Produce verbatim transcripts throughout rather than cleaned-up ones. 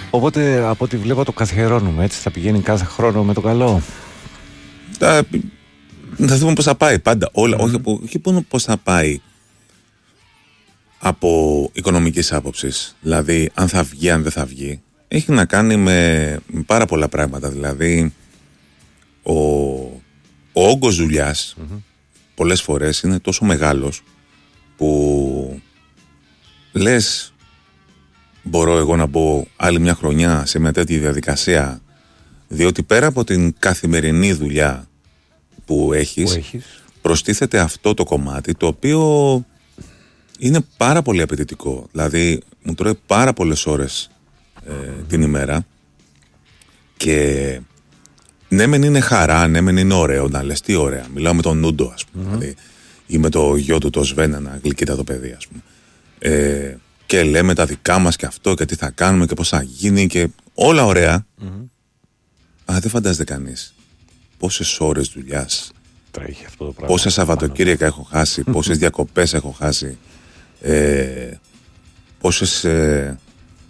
Οπότε από ό,τι βλέπω το καθιερώνουμε, έτσι θα πηγαίνει κάθε χρόνο με το καλό. Θα, θα δούμε πώς θα πάει πάντα. Όλα, mm. όχι, από, όχι μόνο πώς θα πάει από οικονομικής άποψης. Δηλαδή αν θα βγει, αν δεν θα βγει. Έχει να κάνει με, με πάρα πολλά πράγματα. Δηλαδή ο, ο όγκος δουλειάς mm-hmm. πολλές φορές είναι τόσο μεγάλος που λες μπορώ εγώ να μπω άλλη μια χρονιά σε μια τέτοια διαδικασία, διότι πέρα από την καθημερινή δουλειά που έχεις, που έχεις προστίθεται αυτό το κομμάτι το οποίο είναι πάρα πολύ απαιτητικό. Δηλαδή μου τρώει πάρα πολλές ώρες ε, mm-hmm. την ημέρα και ναι μεν είναι χαρά, ναι μεν είναι ωραίο να λες τι ωραία. Μιλάω με τον Νούντο ας πούμε mm-hmm. δηλαδή, ή με το γιο του το Σβέν, ένα γλυκύτατο παιδί ας πούμε. Ε, και λέμε τα δικά μας και αυτό και τι θα κάνουμε και πώς θα γίνει και όλα ωραία. Mm-hmm. Αλλά δεν φαντάζεται κανείς πόσες ώρες δουλειάς, τρέχει αυτό το πράγμα, πόσα Σαββατοκύριακα έχω χάσει, πόσες διακοπές έχω χάσει, ε, πόσες ε,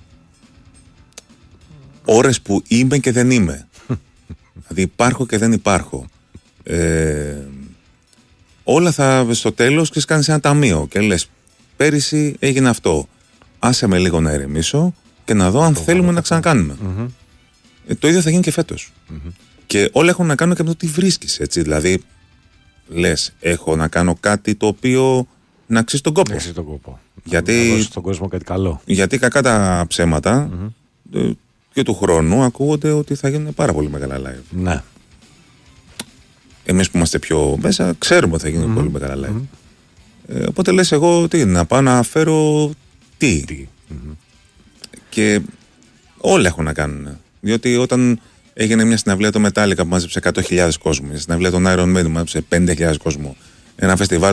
ώρες που είμαι και δεν είμαι. Δηλαδή υπάρχω και δεν υπάρχω. Ε, όλα θα στο τέλος και κάνεις ένα ταμείο και λες πέρυσι έγινε αυτό. Άσε με λίγο να ηρεμήσω και να δω αν το θέλουμε να ξανακάνουμε. Mm-hmm. Ε, το ίδιο θα γίνει και φέτος. Mm-hmm. Και όλα έχουν να κάνουν και με το τι βρίσκεις, έτσι. Δηλαδή, λες, έχω να κάνω κάτι το οποίο να αξίζει τον κόπο. Αξίζει τον κόπο. Γιατί, να δώσει στον κόσμο κάτι καλό. Γιατί κακά τα ψέματα mm-hmm. και του χρόνου ακούγονται ότι θα γίνουν πάρα πολύ μεγάλα live. Ναι. Εμείς που είμαστε πιο μέσα, ξέρουμε ότι θα γίνουν mm-hmm. πολύ μεγάλα live. Mm-hmm. Ε, οπότε λες, εγώ τι, να πάω να φέρω. Τι. τι. Mm-hmm. Και όλα έχουν να κάνουν. Διότι όταν έγινε μια συναυλία το Metallica που μάζεψε εκατό χιλιάδες κόσμο, μια συναυλία των Iron Maiden που μάζεψε πενήντα χιλιάδες κόσμο, ένα φεστιβάλ